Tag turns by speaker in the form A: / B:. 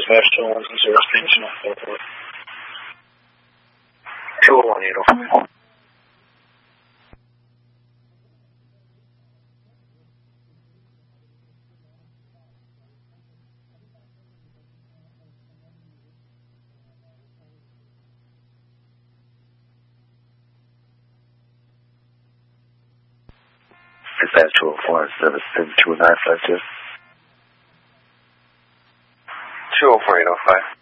A: National 120 extension on 44. 21805.
B: Dispatch 204-772-952.
A: 204-805.